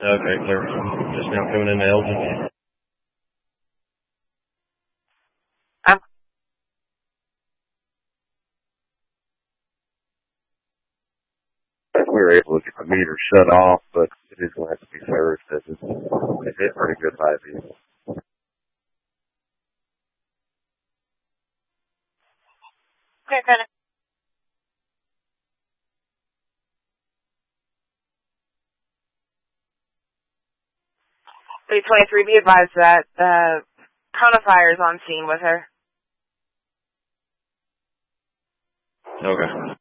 Okay, clear. Just now coming into Elgin. We were able to get the meter shut off, but it is going to have to be serviced as it hit pretty good high beam. Okay, kind of. B23, be advised that Chronofire is on scene with her. Okay.